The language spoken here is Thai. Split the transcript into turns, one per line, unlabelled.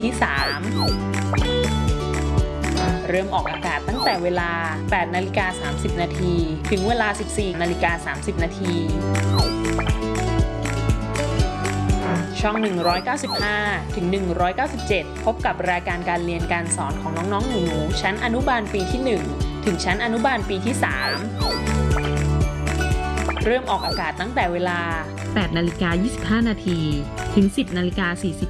ที่3เริ่มออกอากาศตั้งแต่เวลา 8:30 น. ถึงเวลา 14:30 น. ช่อง 195 ถึง 197 พบกับรายการการเรียนการสอนของน้องๆหนูๆชั้นอนุบาลปีที่ 1 ถึงชั้นอนุบาลปีที่ 3 เริ่มออกอากาศตั้งแต่เวลา 8:25 น. ถึง 10:40 น.